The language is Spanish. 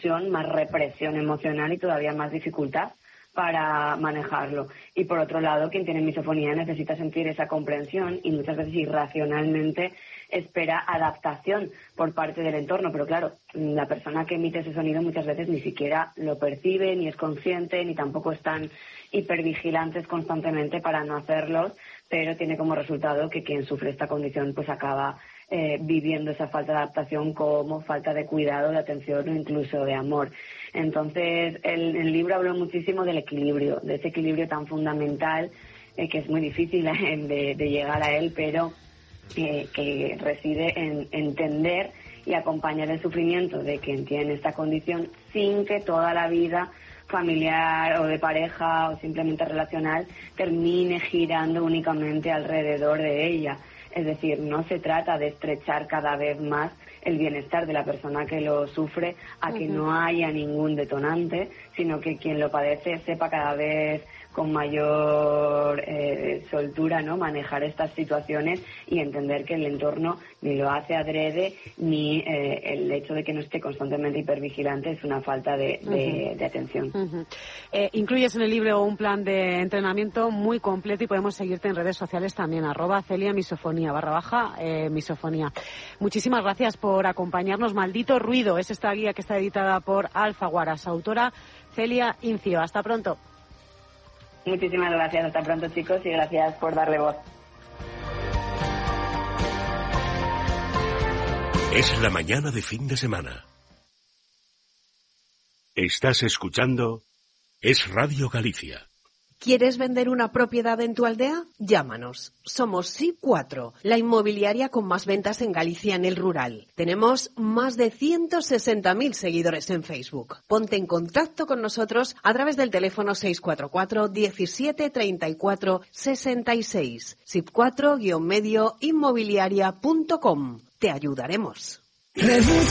expulsión, más represión emocional y todavía más dificultad para manejarlo. Y por otro lado, quien tiene misofonía necesita sentir esa comprensión y muchas veces irracionalmente espera adaptación por parte del entorno. Pero claro, la persona que emite ese sonido muchas veces ni siquiera lo percibe, ni es consciente, ni tampoco están hipervigilantes constantemente para no hacerlos, pero tiene como resultado que quien sufre esta condición pues acaba viviendo esa falta de adaptación como falta de cuidado, de atención o incluso de amor. Entonces, el libro habló muchísimo del equilibrio, de ese equilibrio tan fundamental que es muy difícil de llegar a él, pero que reside en entender y acompañar el sufrimiento de quien tiene esta condición sin que toda la vida familiar o de pareja o simplemente relacional termine girando únicamente alrededor de ella. Es decir, no se trata de estrechar cada vez más el bienestar de la persona que lo sufre a que no haya ningún detonante, sino que quien lo padece sepa cada vez con mayor soltura, ¿no?, manejar estas situaciones y entender que el entorno ni lo hace adrede ni el hecho de que no esté constantemente hipervigilante es una falta de atención. Incluyes en el libro un plan de entrenamiento muy completo y podemos seguirte en redes sociales también, @CeliaMisofonía, /misofonía. Muchísimas gracias por acompañarnos. Maldito ruido es esta guía que está editada por Alfaguara, su autora Celia Incio. Hasta pronto. Muchísimas gracias, hasta pronto chicos y gracias por darle voz. Es la mañana de fin de semana. Estás escuchando Es Radio Galicia. ¿Quieres vender una propiedad en tu aldea? Llámanos. Somos SIP4, la inmobiliaria con más ventas en Galicia en el rural. Tenemos más de 160.000 seguidores en Facebook. Ponte en contacto con nosotros a través del teléfono 644 17 34 66. SIP4-inmobiliaria.com. Te ayudaremos. Reduce